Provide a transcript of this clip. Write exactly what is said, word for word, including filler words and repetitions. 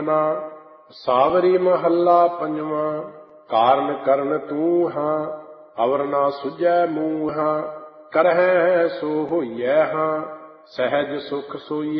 ਸਾਵਰੀ ਮਹੱਲਾ ਪੰਜਵਾਂ। ਕਾਰਨ ਕਰਨ ਤੂੰ ਹਾਂ, ਅਵਰ ਨਾ ਸੁਝੈ ਮੂੰਹ ਹਾਂ। ਕਰਹਿ ਸੋ ਹੋਈਐ ਹਾਂ, ਸਹਿਜ ਸੁਖ ਸੋਈਐ